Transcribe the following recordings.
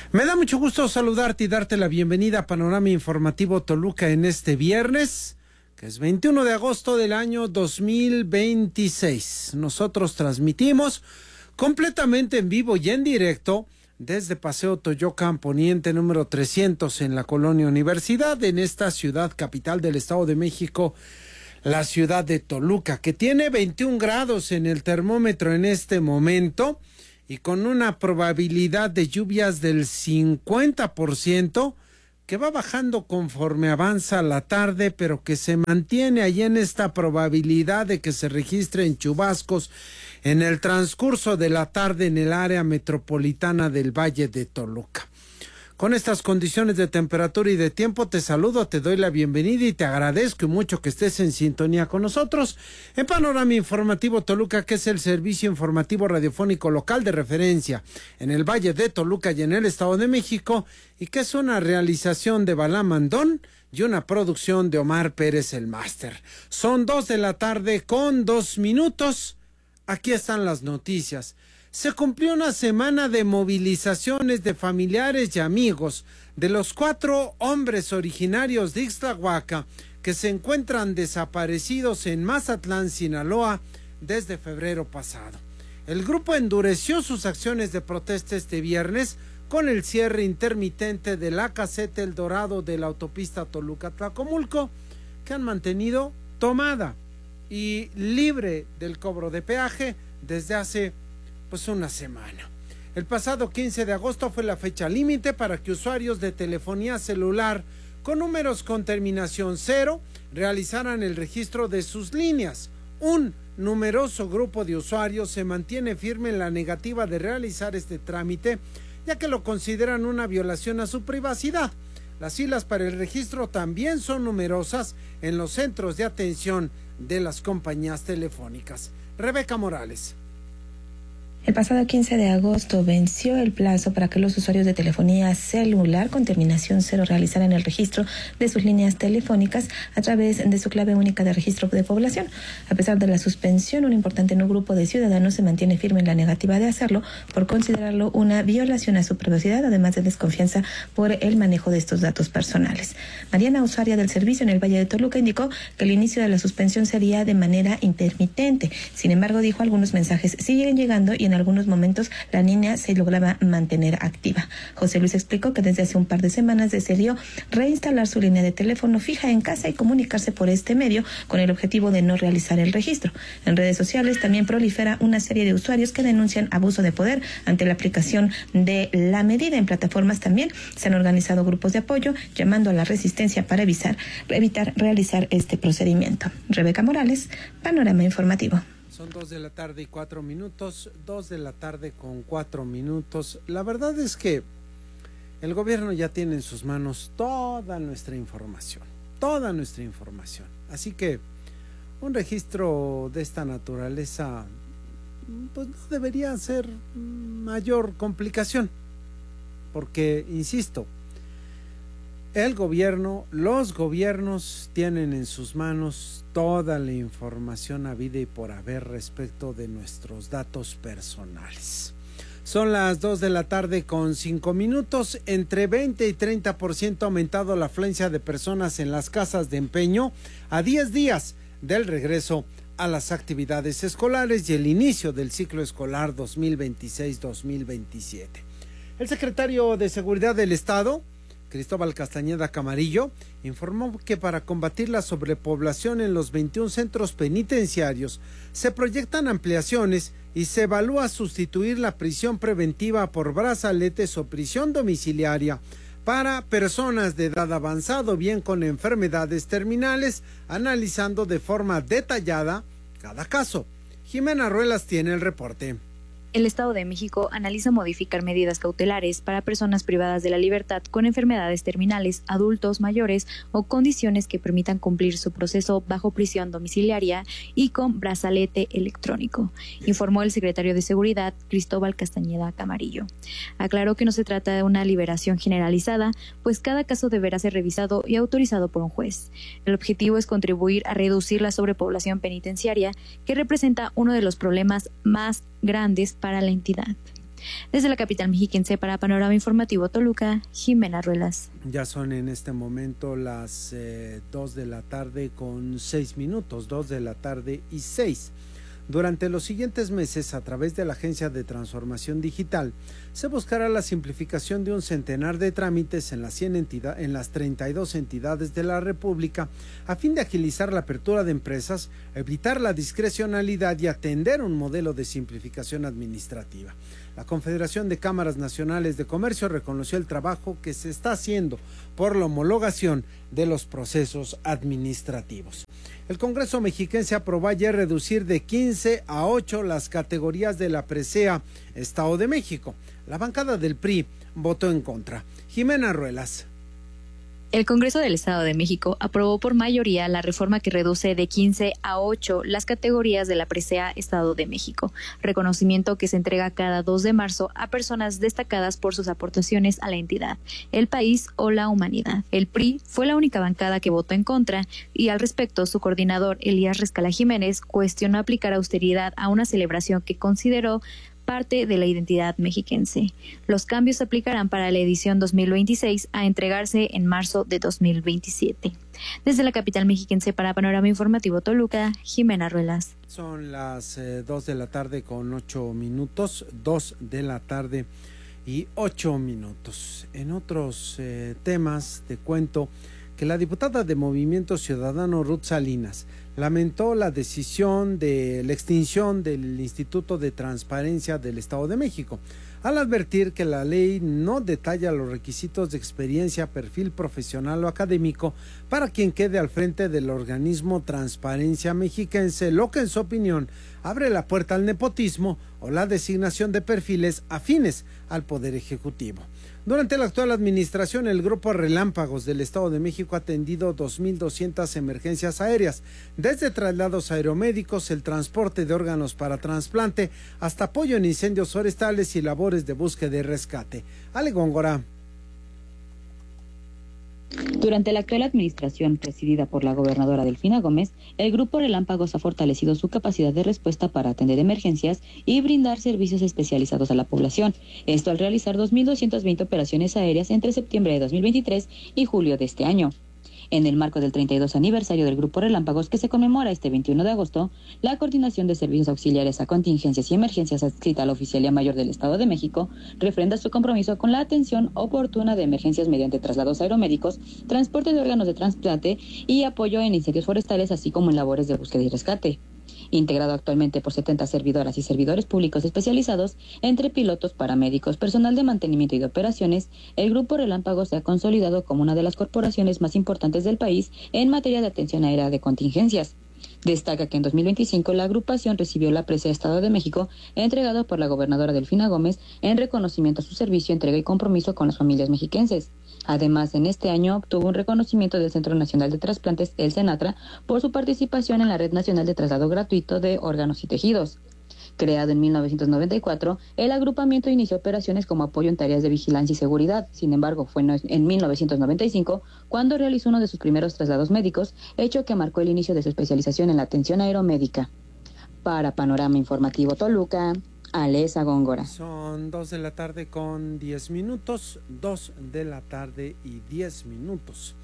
Me da mucho gusto saludarte y darte la bienvenida a Panorama Informativo Toluca en este viernes, que es 21 de agosto del año 2026. Nosotros transmitimos completamente en vivo y en directo desde Paseo Toyocan Poniente número 300 en la Colonia Universidad, en esta ciudad capital del Estado de México, la ciudad de Toluca, que tiene 21 grados en el termómetro en este momento y con una probabilidad de lluvias del 50%, que va bajando conforme avanza la tarde, pero que se mantiene ahí en esta probabilidad de que se registren chubascos en el transcurso de la tarde en el área metropolitana del Valle de Toluca. Con estas condiciones de temperatura y de tiempo te saludo, te doy la bienvenida y te agradezco mucho que estés en sintonía con nosotros en Panorama Informativo Toluca, que es el servicio informativo radiofónico local de referencia en el Valle de Toluca y en el Estado de México, y que es una realización de Balá Mandón y una producción de Omar Pérez el Máster. Son 2 de la tarde con 2 minutos. Aquí están las noticias. Se cumplió una semana de movilizaciones de familiares y amigos de los 4 hombres originarios de Ixtlahuaca que se encuentran desaparecidos en Mazatlán, Sinaloa, desde febrero pasado. El grupo endureció sus acciones de protesta este viernes con el cierre intermitente de la caseta El Dorado de la autopista Toluca-Tlacomulco, que han mantenido tomada y libre del cobro de peaje desde hace una semana. El pasado 15 de agosto fue la fecha límite para que usuarios de telefonía celular con números con terminación 0 realizaran el registro de sus líneas. Un numeroso grupo de usuarios se mantiene firme en la negativa de realizar este trámite, ya que lo consideran una violación a su privacidad. Las filas para el registro también son numerosas en los centros de atención de las compañías telefónicas. Rebeca Morales. El pasado 15 de agosto venció el plazo para que los usuarios de telefonía celular con terminación 0 realizaran el registro de sus líneas telefónicas a través de su clave única de registro de población. A pesar de la suspensión, un importante grupo de ciudadanos se mantiene firme en la negativa de hacerlo por considerarlo una violación a su privacidad, además de desconfianza por el manejo de estos datos personales. Mariana, usuaria del servicio en el Valle de Toluca, indicó que el inicio de la suspensión sería de manera intermitente. Sin embargo, dijo, algunos mensajes siguen llegando y en algunos momentos la línea se lograba mantener activa. José Luis explicó que desde hace un par de semanas decidió reinstalar su línea de teléfono fija en casa y comunicarse por este medio con el objetivo de no realizar el registro. En redes sociales también prolifera una serie de usuarios que denuncian abuso de poder ante la aplicación de la medida. En plataformas también se han organizado grupos de apoyo llamando a la resistencia para evitar realizar este procedimiento. Rebeca Morales, Panorama Informativo. Son 2 de la tarde y 4 minutos, 2 de la tarde con 4 minutos. La verdad es que el gobierno ya tiene en sus manos toda nuestra información. Así que un registro de esta naturaleza pues no debería ser mayor complicación, porque, insisto, los gobiernos tienen en sus manos toda la información habida y por haber respecto de nuestros datos personales. Son las 2 de la tarde con 5 minutos. Entre 20 y 30% ha aumentado la afluencia de personas en las casas de empeño a 10 días del regreso a las actividades escolares y el inicio del ciclo escolar 2026-2027. El secretario de Seguridad del Estado, Cristóbal Castañeda Camarillo, informó que para combatir la sobrepoblación en los 21 centros penitenciarios se proyectan ampliaciones y se evalúa sustituir la prisión preventiva por brazaletes o prisión domiciliaria para personas de edad avanzada o bien con enfermedades terminales, analizando de forma detallada cada caso. Jimena Ruelas tiene el reporte. El Estado de México analiza modificar medidas cautelares para personas privadas de la libertad con enfermedades terminales, adultos mayores o condiciones que permitan cumplir su proceso bajo prisión domiciliaria y con brazalete electrónico, informó el secretario de Seguridad, Cristóbal Castañeda Camarillo. Aclaró que no se trata de una liberación generalizada, pues cada caso deberá ser revisado y autorizado por un juez. El objetivo es contribuir a reducir la sobrepoblación penitenciaria, que representa uno de los problemas más grandes para la entidad. Desde la capital mexiquense para Panorama Informativo Toluca, Jimena Ruelas. Ya son en este momento las 2 de la tarde con 6 minutos, 2 de la tarde y 6. Durante los siguientes meses, a través de la Agencia de Transformación Digital, se buscará la simplificación de un centenar de trámites en las 32 entidades de la República, a fin de agilizar la apertura de empresas, evitar la discrecionalidad y atender un modelo de simplificación administrativa. La Confederación de Cámaras Nacionales de Comercio reconoció el trabajo que se está haciendo por la homologación de los procesos administrativos. El Congreso mexiquense aprobó ayer reducir de 15 a 8 las categorías de la presea Estado de México. La bancada del PRI votó en contra. Jimena Ruelas. El Congreso del Estado de México aprobó por mayoría la reforma que reduce de 15 a 8 las categorías de la presea Estado de México, reconocimiento que se entrega cada 2 de marzo a personas destacadas por sus aportaciones a la entidad, el país o la humanidad. El PRI fue la única bancada que votó en contra y al respecto su coordinador Elías Rescala Jiménez cuestionó aplicar austeridad a una celebración que consideró parte de la identidad mexiquense. Los cambios se aplicarán para la edición 2026 a entregarse en marzo de 2027. Desde la capital mexiquense para Panorama Informativo Toluca, Jimena Ruelas. Son las 2 de la tarde con 8 minutos, 2 de la tarde y 8 minutos. En otros temas te cuento que la diputada de Movimiento Ciudadano Ruth Salinas lamentó la decisión de la extinción del Instituto de Transparencia del Estado de México, al advertir que la ley no detalla los requisitos de experiencia, perfil profesional o académico para quien quede al frente del organismo Transparencia Mexiquense, lo que en su opinión abre la puerta al nepotismo o la designación de perfiles afines al Poder Ejecutivo. Durante la actual administración, el Grupo Relámpagos del Estado de México ha atendido 2.200 emergencias aéreas, desde traslados aeromédicos, el transporte de órganos para trasplante, hasta apoyo en incendios forestales y labores de búsqueda y rescate. Ale Góngora. Durante la actual administración, presidida por la gobernadora Delfina Gómez, el Grupo Relámpagos ha fortalecido su capacidad de respuesta para atender emergencias y brindar servicios especializados a la población. Esto al realizar 2.220 operaciones aéreas entre septiembre de 2023 y julio de este año. En el marco del 32 aniversario del Grupo Relámpagos, que se conmemora este 21 de agosto, la Coordinación de Servicios Auxiliares a Contingencias y Emergencias adscrita a la Oficialía Mayor del Estado de México refrenda su compromiso con la atención oportuna de emergencias mediante traslados aeromédicos, transporte de órganos de trasplante y apoyo en incendios forestales, así como en labores de búsqueda y rescate. Integrado actualmente por 70 servidoras y servidores públicos especializados, entre pilotos, paramédicos, personal de mantenimiento y de operaciones, el Grupo Relámpagos se ha consolidado como una de las corporaciones más importantes del país en materia de atención aérea de contingencias. Destaca que en 2025 la agrupación recibió la presea Estado de México, entregado por la gobernadora Delfina Gómez, en reconocimiento a su servicio, entrega y compromiso con las familias mexiquenses. Además, en este año obtuvo un reconocimiento del Centro Nacional de Trasplantes, el CENATRA, por su participación en la Red Nacional de Traslado Gratuito de Órganos y Tejidos. Creado en 1994, el agrupamiento inició operaciones como apoyo en tareas de vigilancia y seguridad. Sin embargo, fue en 1995 cuando realizó uno de sus primeros traslados médicos, hecho que marcó el inicio de su especialización en la atención aeromédica. Para Panorama Informativo Toluca, Alesa Góngora. Son 2 de la tarde con 10 minutos, 2 de la tarde y 10 minutos.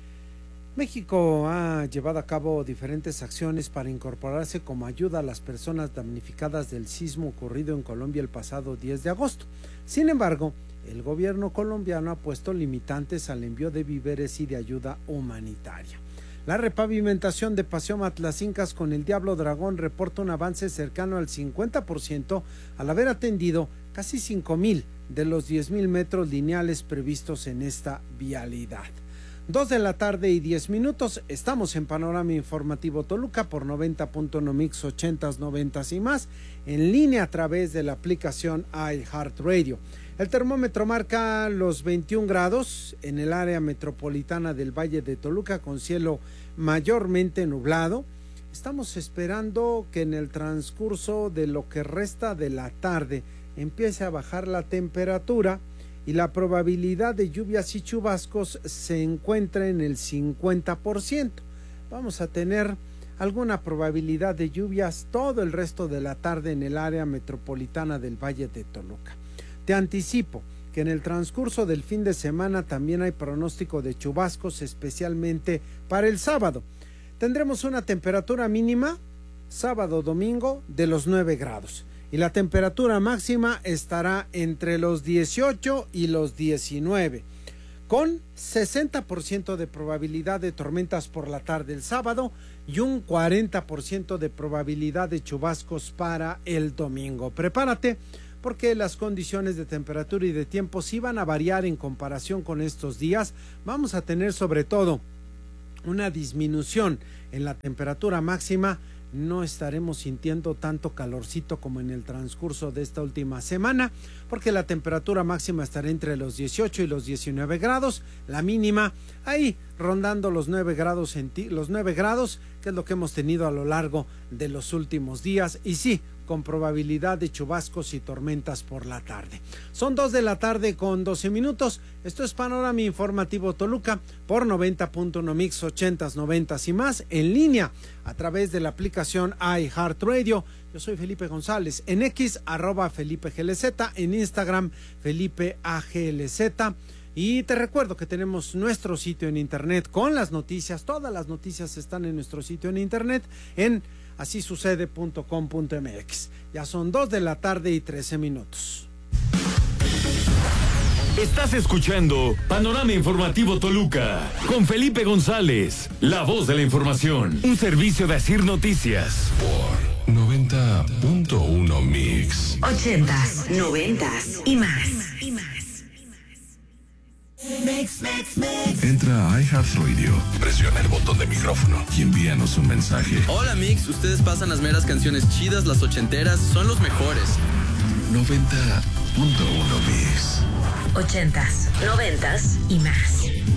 México ha llevado a cabo diferentes acciones para incorporarse como ayuda a las personas damnificadas del sismo ocurrido en Colombia el pasado 10 de agosto. Sin embargo, el gobierno colombiano ha puesto limitantes al envío de víveres y de ayuda humanitaria. La repavimentación de Paseo Matlacincas con el Diablo Dragón reporta un avance cercano al 50% al haber atendido casi 5,000 de los 10,000 metros lineales previstos en esta vialidad. 2 de la tarde y 10 minutos, estamos en Panorama Informativo Toluca por 90.1 Mix 80s, 90s y más, en línea a través de la aplicación iHeartRadio. El termómetro marca los 21 grados en el área metropolitana del Valle de Toluca con cielo mayormente nublado. Estamos esperando que en el transcurso de lo que resta de la tarde empiece a bajar la temperatura y la probabilidad de lluvias y chubascos se encuentra en el 50%. Vamos a tener alguna probabilidad de lluvias todo el resto de la tarde en el área metropolitana del Valle de Toluca. Te anticipo que en el transcurso del fin de semana también hay pronóstico de chubascos, especialmente para el sábado. Tendremos una temperatura mínima, sábado, domingo, de los 9 grados. Y la temperatura máxima estará entre los 18 y los 19, con 60% de probabilidad de tormentas por la tarde el sábado y un 40% de probabilidad de chubascos para el domingo. Prepárate, porque las condiciones de temperatura y de tiempo sí van a variar en comparación con estos días. Vamos a tener sobre todo una disminución en la temperatura máxima. No estaremos sintiendo tanto calorcito como en el transcurso de esta última semana, porque la temperatura máxima estará entre los 18 y los 19 grados, la mínima ahí rondando los 9 grados, que es lo que hemos tenido a lo largo de los últimos días, y sí, con probabilidad de chubascos y tormentas por la tarde. Son 2 de la tarde con 12 minutos. Esto es Panorama Informativo Toluca por 90.1 Mix 80s, 90s y más, en línea a través de la aplicación iHeartRadio. Yo soy Felipe González, en X, @FelipeGLZ, en Instagram, FelipeAGLZ. Y te recuerdo que tenemos nuestro sitio en internet con las noticias. Todas las noticias están en nuestro sitio en internet, en asisucede.com.mx. Ya son 2 de la tarde y 13 minutos. Estás escuchando Panorama Informativo Toluca con Felipe González, la voz de la información. Un servicio de Asir Noticias. Por 90.1 Mix. 80s, 90s y más. Entra a iHeartRadio, presiona el botón de micrófono y envíanos un mensaje. Hola Mix, ustedes pasan las meras canciones chidas, las ochenteras, son los mejores. 90.1 Mix. 80s, 90s y más.